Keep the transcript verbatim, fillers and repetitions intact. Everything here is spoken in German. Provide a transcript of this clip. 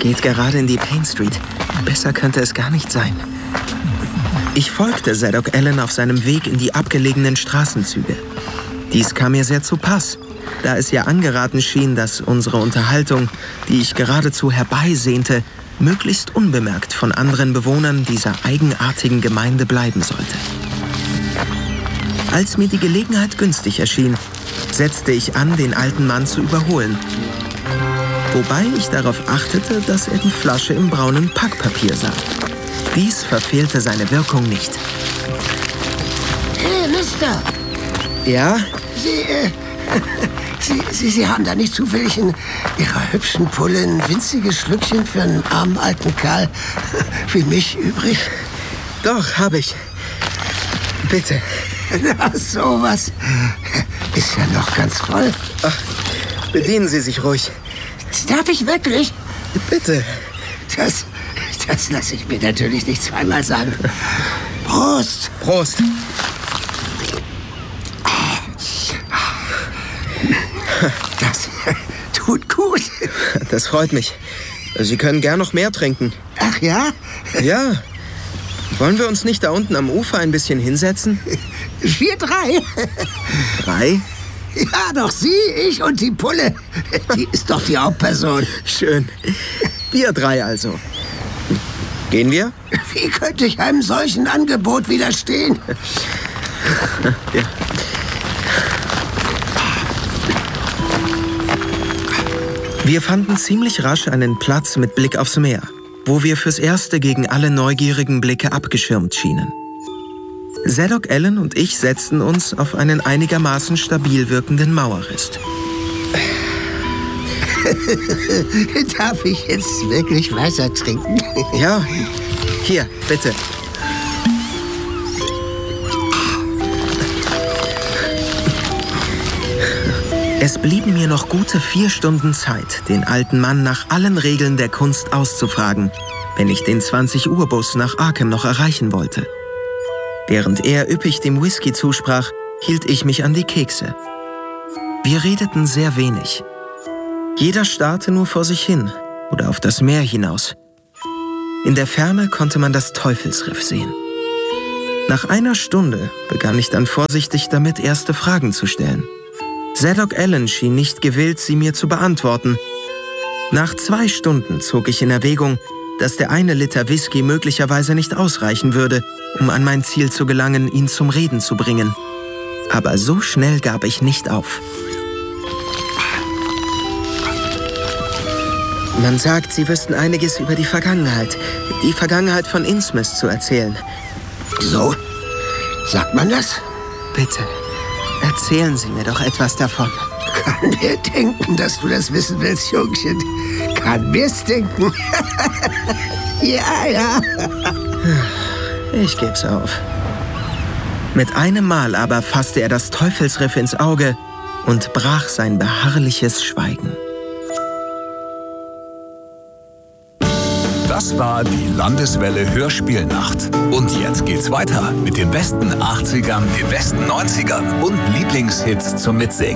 geht gerade in die Payne Street. Besser könnte es gar nicht sein. Ich folgte Zadok Allen auf seinem Weg in die abgelegenen Straßenzüge. Dies kam mir sehr zu Pass, da es ja angeraten schien, dass unsere Unterhaltung, die ich geradezu herbeisehnte, möglichst unbemerkt von anderen Bewohnern dieser eigenartigen Gemeinde bleiben sollte. Als mir die Gelegenheit günstig erschien, setzte ich an, den alten Mann zu überholen. Wobei ich darauf achtete, dass er die Flasche im braunen Packpapier sah. Dies verfehlte seine Wirkung nicht. Hey, Mister! Ja? Sie, äh, Sie, Sie, Sie haben da nicht zufällig in Ihrer hübschen Pulle ein winziges Schlückchen für einen armen alten Kerl wie mich übrig? Doch, habe ich. Bitte. Na, sowas ist ja noch ganz voll. Ach, bedienen Sie sich ruhig. Darf ich wirklich? Bitte. Das, das lasse ich mir natürlich nicht zweimal sagen. Prost! Prost! Das tut gut. Das freut mich. Sie können gern noch mehr trinken. Ach ja? Ja. Wollen wir uns nicht da unten am Ufer ein bisschen hinsetzen? Wir drei? Drei? Ja, doch Sie, ich und die Pulle. Die ist doch die Hauptperson. Schön. Wir drei also. Gehen wir? Wie könnte ich einem solchen Angebot widerstehen? Ja. Wir fanden ziemlich rasch einen Platz mit Blick aufs Meer, wo wir fürs Erste gegen alle neugierigen Blicke abgeschirmt schienen. Zadok Allen und ich setzten uns auf einen einigermaßen stabil wirkenden Mauerrest. Darf ich jetzt wirklich Wasser trinken? Ja, hier, bitte. Es blieben mir noch gute vier Stunden Zeit, den alten Mann nach allen Regeln der Kunst auszufragen, wenn ich den zwanzig Uhr Bus nach Arkham noch erreichen wollte. Während er üppig dem Whisky zusprach, hielt ich mich an die Kekse. Wir redeten sehr wenig. Jeder starrte nur vor sich hin oder auf das Meer hinaus. In der Ferne konnte man das Teufelsriff sehen. Nach einer Stunde begann ich dann vorsichtig damit, erste Fragen zu stellen. Zadok Allen schien nicht gewillt, sie mir zu beantworten. Nach zwei Stunden zog ich in Erwägung, dass der eine Liter Whisky möglicherweise nicht ausreichen würde, um an mein Ziel zu gelangen, ihn zum Reden zu bringen. Aber so schnell gab ich nicht auf. Man sagt, Sie wüssten einiges über die Vergangenheit. Die Vergangenheit von Innsmouth zu erzählen. So? Sagt man das? Bitte, erzählen Sie mir doch etwas davon. Kann mir denken, dass du das wissen willst, Jungchen. Kann mir's denken. Ja, ja. Ich geb's auf. Mit einem Mal aber fasste er das Teufelsriff ins Auge und brach sein beharrliches Schweigen. Das war die Landeswelle Hörspielnacht. Und jetzt geht's weiter mit den besten achtzigern, den besten neunzigern und Lieblingshits zum Mitsingen.